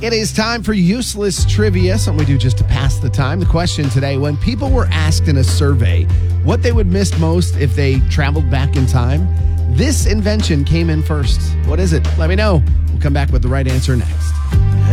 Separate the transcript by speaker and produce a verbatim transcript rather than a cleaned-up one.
Speaker 1: It is time for useless trivia, something we do just to pass the time. The question today, when people were asked in a survey what they would miss most if they traveled back in time, this invention came in first. What is it? Let me know. We'll come back with the right answer next.